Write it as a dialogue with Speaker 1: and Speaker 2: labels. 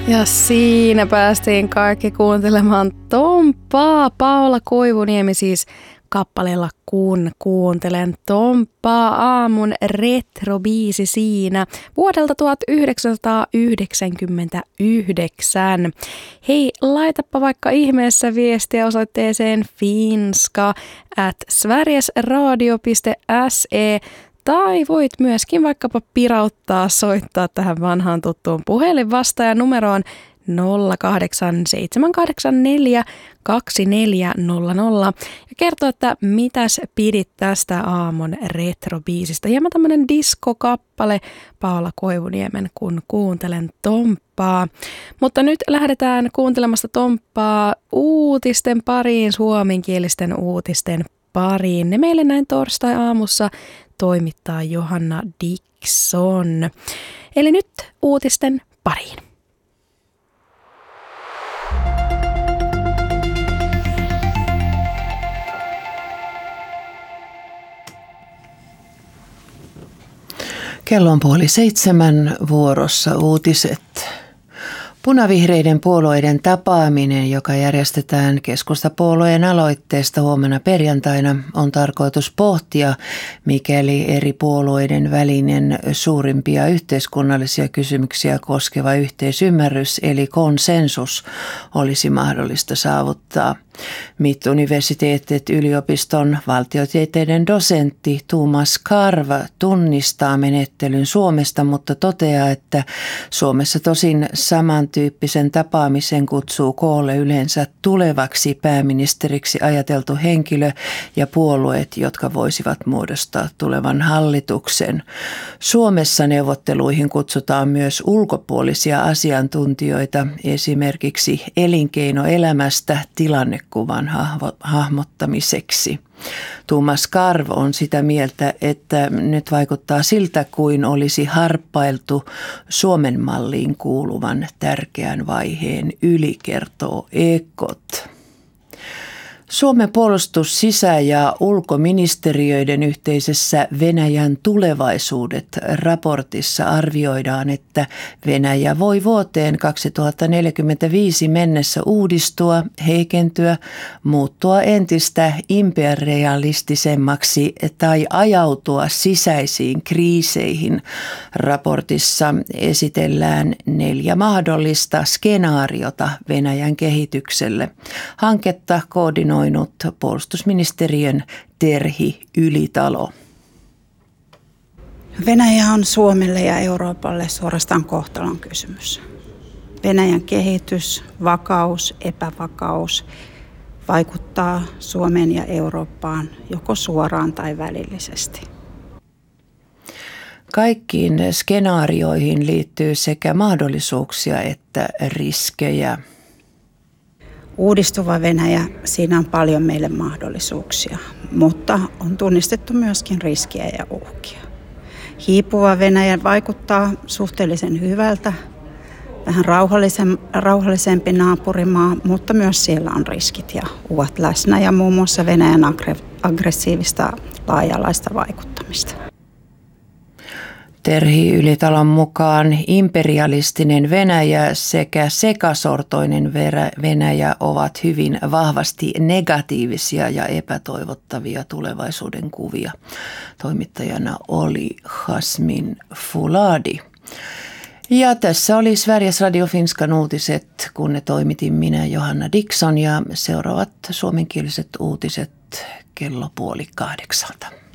Speaker 1: Ja siinä päästiin kaikki kuuntelemaan Tomppaa. Paula Koivuniemi siis kappaleella Kun kuuntelen Tomppaa, aamun retrobiisi siinä vuodelta 1999. Hei, laitappa vaikka ihmeessä viestiä osoitteeseen finska@sverigesradio.se tai voit myöskin vaikkapa soittaa tähän vanhaan tuttuun puhelinvastaajan numeroon 08784 2400 ja kertoa, että mitäs pidit tästä aamun retrobiisistä. Hieman tämmönen diskokappale Paula Koivuniemen Kun kuuntelen Tomppaa. Mutta nyt lähdetään kuuntelemasta Tomppaa uutisten pariin, suomenkielisten uutisten pariin. Ne meille näin torstai-aamussa toimittaa Johanna Dickson. Eli nyt uutisten pariin.
Speaker 2: Kello on 6:30 vuorossa uutiset. Punavihreiden puolueiden tapaaminen, joka järjestetään keskustapuolueen aloitteesta huomenna perjantaina, on tarkoitus pohtia, mikäli eri puolueiden välinen suurimpia yhteiskunnallisia kysymyksiä koskeva yhteisymmärrys eli konsensus olisi mahdollista saavuttaa. Mittuniversiteetit yliopiston valtiotieteiden dosentti Thomas Karv tunnistaa menettelyn Suomesta, mutta toteaa, että Suomessa tosin samantyyppisen tapaamisen kutsuu koolle yleensä tulevaksi pääministeriksi ajateltu henkilö ja puolueet, jotka voisivat muodostaa tulevan hallituksen. Suomessa neuvotteluihin kutsutaan myös ulkopuolisia asiantuntijoita, esimerkiksi elinkeinoelämästä tilannekuvan hahmottamiseksi. Thomas Karv on sitä mieltä, että nyt vaikuttaa siltä, kuin olisi harppailtu Suomen malliin kuuluvan tärkeän vaiheen yli, kertoo Ekot. Suomen puolustus-, sisä- ja ulkoministeriöiden yhteisessä Venäjän tulevaisuudet -raportissa arvioidaan, että Venäjä voi vuoteen 2045 mennessä uudistua, heikentyä, muuttua entistä imperialistisemmaksi tai ajautua sisäisiin kriiseihin. Raportissa esitellään 4 mahdollista skenaariota Venäjän kehitykselle. Hanketta koordinoi puolustusministeriön Terhi Ylitalo.
Speaker 3: Venäjä on Suomelle ja Euroopalle suorastaan kohtalon kysymys. Venäjän kehitys, vakaus, epävakaus vaikuttaa Suomeen ja Eurooppaan joko suoraan tai välillisesti.
Speaker 2: Kaikkiin skenaarioihin liittyy sekä mahdollisuuksia että riskejä.
Speaker 3: Uudistuva Venäjä, siinä on paljon meille mahdollisuuksia, mutta on tunnistettu myöskin riskejä ja uhkia. Hiipuva Venäjä vaikuttaa suhteellisen hyvältä, vähän rauhallisempi naapurimaa, mutta myös siellä on riskit ja uhat läsnä ja muun muassa Venäjän aggressiivista laaja-alaista vaikuttamista.
Speaker 2: Terhi Ylitalon mukaan imperialistinen Venäjä sekä sekasortoinen Venäjä ovat hyvin vahvasti negatiivisia ja epätoivottavia tulevaisuuden kuvia. Toimittajana oli Jasmin Fuladi. Ja tässä oli Sveriges Radio Finskan uutiset, kun ne toimitin minä, Johanna Dickson, ja seuraavat suomenkieliset uutiset kello 7:30.